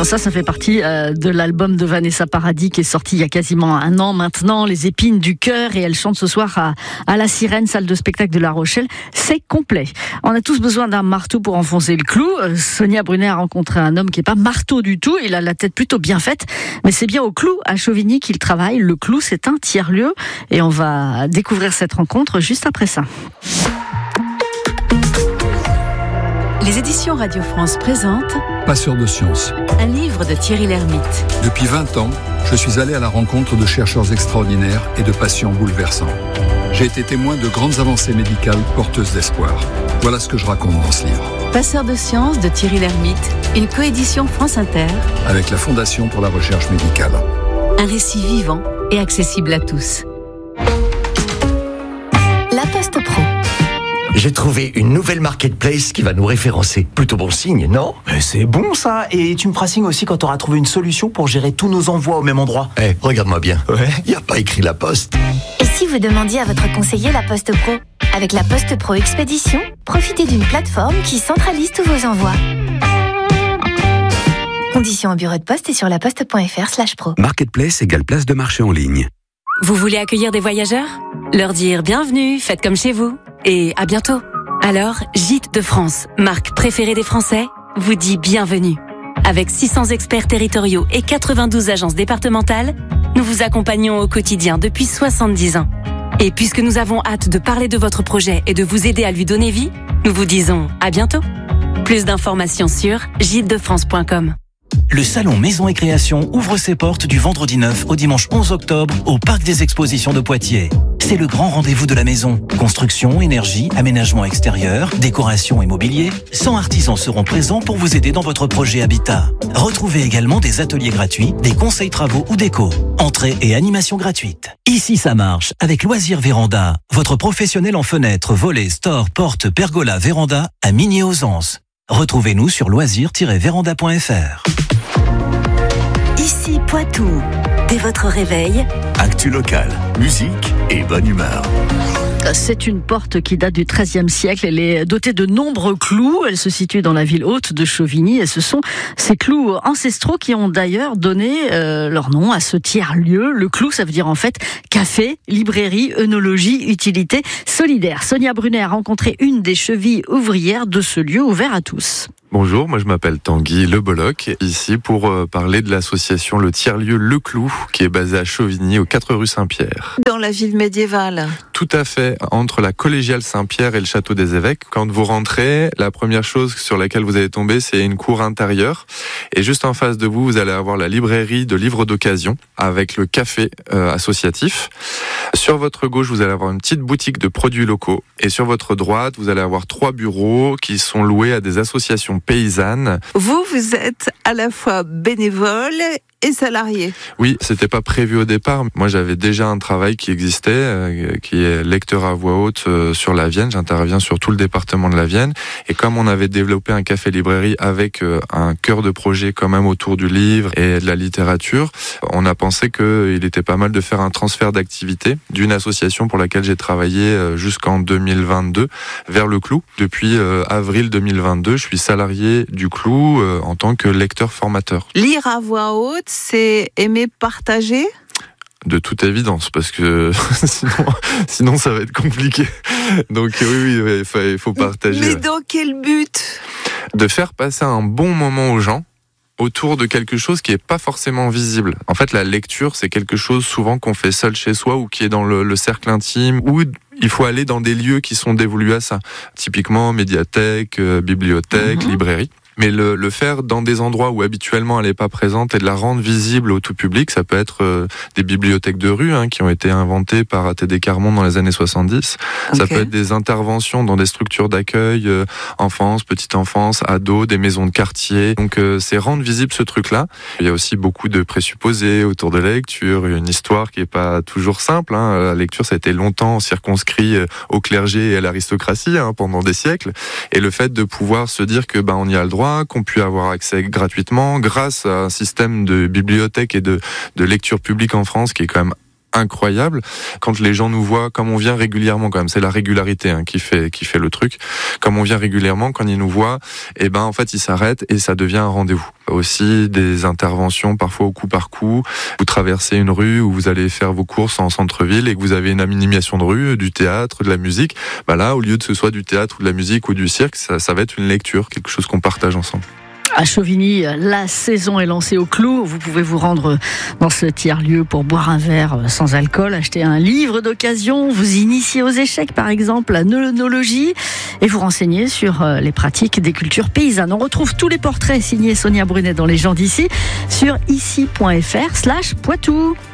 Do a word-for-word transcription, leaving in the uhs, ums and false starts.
Ça, ça fait partie euh, de l'album de Vanessa Paradis qui est sorti il y a quasiment un an maintenant, Les épines du cœur, et elle chante ce soir à, à la Sirène, salle de spectacle de La Rochelle. C'est complet. On a tous besoin d'un marteau pour enfoncer le clou. Euh, Sonia Brunet a rencontré un homme qui est pas marteau du tout. Il a la tête plutôt bien faite, mais c'est bien au Clou à Chauvigny qu'il travaille. Le Clou, c'est un tiers-lieu, et on va découvrir cette rencontre juste après ça. Les éditions Radio France présentent Passeur de sciences. Un livre de Thierry Lhermitte. Depuis vingt ans, je suis allé à la rencontre de chercheurs extraordinaires et de patients bouleversants. J'ai été témoin de grandes avancées médicales porteuses d'espoir. Voilà ce que je raconte dans ce livre. Passeur de sciences de Thierry Lhermitte, une coédition France Inter avec la Fondation pour la recherche médicale. Un récit vivant et accessible à tous. La Poste Pro. J'ai trouvé une nouvelle marketplace qui va nous référencer. Plutôt bon signe, non ? Mais c'est bon ça. Et tu me feras signe aussi quand tu auras trouvé une solution pour gérer tous nos envois au même endroit. Eh, hey, regarde-moi bien. Ouais. Il n'y a pas écrit La Poste. Et si vous demandiez à votre conseiller La Poste Pro ? Avec La Poste Pro Expédition, profitez d'une plateforme qui centralise tous vos envois. Conditions au bureau de poste et sur laposte.fr slash pro. Marketplace égale place de marché en ligne. Vous voulez accueillir des voyageurs ? Leur dire bienvenue, faites comme chez vous. Et à bientôt. Alors, Gîtes de France, marque préférée des Français, vous dit bienvenue. Avec six cents experts territoriaux et quatre-vingt-douze agences départementales, nous vous accompagnons au quotidien depuis soixante-dix ans. Et puisque nous avons hâte de parler de votre projet et de vous aider à lui donner vie, nous vous disons à bientôt. Plus d'informations sur gîtes de france point com. Le salon Maison et Création ouvre ses portes du vendredi neuf au dimanche onze octobre au Parc des Expositions de Poitiers. C'est le grand rendez-vous de la maison. Construction, énergie, aménagement extérieur, décoration et mobilier. cent artisans seront présents pour vous aider dans votre projet habitat. Retrouvez également des ateliers gratuits, des conseils travaux ou déco. Entrée et animation gratuite. Ici ça marche avec Loisirs Véranda, votre professionnel en fenêtres, volets, stores, portes, pergola, véranda à Migné-aux-Anses. Retrouvez-nous sur loisirs tiret véranda point f r. Ici Poitou. Dès votre réveil, actu local, musique et bonne humeur. C'est une porte qui date du treizième siècle. Elle est dotée de nombreux clous. Elle se situe dans la ville haute de Chauvigny. Et ce sont ces clous ancestraux qui ont d'ailleurs donné euh, leur nom à ce tiers-lieu. Le clou, ça veut dire en fait café, librairie, œnologie, utilité solidaire. Sonia Brunet a rencontré une des chevilles ouvrières de ce lieu ouvert à tous. Bonjour, moi je m'appelle Tanguy Le Bolloc, ici pour euh, parler de l'association Le Tiers-Lieu Le Clou, qui est basée à Chauvigny, aux quatre rue Saint-Pierre. Dans la ville médiévale. Tout à fait, entre la collégiale Saint-Pierre et le château des évêques. Quand vous rentrez, la première chose sur laquelle vous allez tomber, c'est une cour intérieure. Et juste en face de vous, vous allez avoir la librairie de livres d'occasion, avec le café euh, associatif. Sur votre gauche, vous allez avoir une petite boutique de produits locaux. Et sur votre droite, vous allez avoir trois bureaux qui sont loués à des associations paysannes. Vous, vous êtes à la fois bénévole et salarié. Oui, c'était pas prévu au départ. Moi, j'avais déjà un travail qui existait, euh, qui est lecteur à voix haute euh, sur la Vienne. J'interviens sur tout le département de la Vienne. Et comme on avait développé un café-librairie avec euh, un cœur de projet quand même autour du livre et de la littérature, on a pensé qu'il était pas mal de faire un transfert d'activité d'une association pour laquelle j'ai travaillé euh, jusqu'en deux mille vingt-deux vers le Clou. Depuis euh, avril deux mille vingt-deux, je suis salarié du Clou euh, en tant que lecteur-formateur. Lire à voix haute, c'est aimer partager ? De toute évidence, parce que sinon, sinon ça va être compliqué. Donc oui, oui, il faut, il faut partager. Mais dans quel but ? De faire passer un bon moment aux gens autour de quelque chose qui est pas forcément visible. En fait, la lecture, c'est quelque chose souvent qu'on fait seul chez soi ou qui est dans le, le cercle intime, ou il faut aller dans des lieux qui sont dévolus à ça. Typiquement, médiathèque, euh, bibliothèque, mmh. librairie. Mais le, le faire dans des endroits où habituellement elle n'est pas présente et de la rendre visible au tout public, ça peut être euh, des bibliothèques de rue hein, qui ont été inventées par A T D Carmon dans les années soixante-dix. Okay. Ça peut être des interventions dans des structures d'accueil, euh, enfance, petite enfance, ados, des maisons de quartier. Donc euh, c'est rendre visible ce truc-là. Il y a aussi beaucoup de présupposés autour de la lecture, une histoire qui est pas toujours simple. Hein. La lecture, ça a été longtemps circonscrit euh, au clergé et à l'aristocratie hein, pendant des siècles. Et le fait de pouvoir se dire que ben on y a le droit, qu'on puisse avoir accès gratuitement grâce à un système de bibliothèque et de, de lecture publique en France qui est quand même incroyable. Quand les gens nous voient, comme on vient régulièrement quand même, c'est la régularité hein, qui fait qui fait le truc. Comme on vient régulièrement, quand ils nous voient, eh ben en fait ils s'arrêtent et ça devient un rendez-vous. Aussi des interventions parfois au coup par coup. Vous traversez une rue où vous allez faire vos courses en centre-ville et que vous avez une animation de rue, du théâtre, de la musique. Bah là, au lieu de ce soit du théâtre ou de la musique ou du cirque, ça, ça va être une lecture, quelque chose qu'on partage ensemble. À Chauvigny, la saison est lancée au clou. Vous pouvez vous rendre dans ce tiers-lieu pour boire un verre sans alcool, acheter un livre d'occasion, vous initier aux échecs par exemple, la œnologie et vous renseigner sur les pratiques des cultures paysannes. On retrouve tous les portraits signés Sonia Brunet dans Les gens d'ici sur ici point f r slash Poitou.